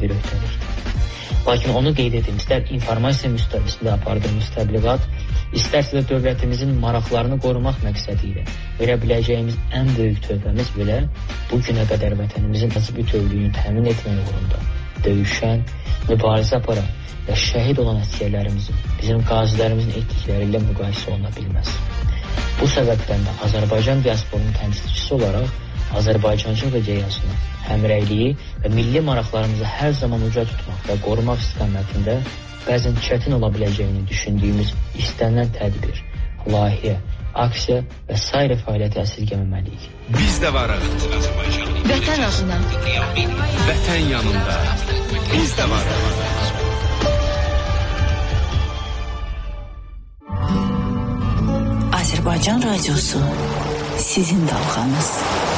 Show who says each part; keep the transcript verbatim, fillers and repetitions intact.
Speaker 1: bir öhdəlikdir. Lakin onu qeyd edim, istər informasiya müstəvisində apardığımız təbliğat, istərsə də dövlətimizin maraqlarını qorumaq məqsədi ilə verə biləcəyimiz ən böyük töhfəmiz belə bu günə qədər vətənimizin azı bütövlüyünü təmin etmək uğrunda döyüşən, mübarizə aparan və şəhid olan əsgərlərimizin, bizim qazilərimizin etdikləri ilə müqayisə oluna bilməz. Bu səbəbdən də Azərbaycan diasporunun təmsilçisi olaraq Azərbaycancılıq ideyasını, həmrəyliyi və milli maraqlarımızı hər zaman uca tutmaq və qorumaq istiqamətində bəzən çətin ola biləcəyini düşündüyümüz istənilən tədbir, layihə, aksiya və sairə fəaliyyəti əsirgəməməliyik.
Speaker 2: Biz də varıq.
Speaker 3: Vətən adına.
Speaker 2: Vətən yanında. Biz də varıq.
Speaker 3: Azərbaycan radiosu sizin dalğanız.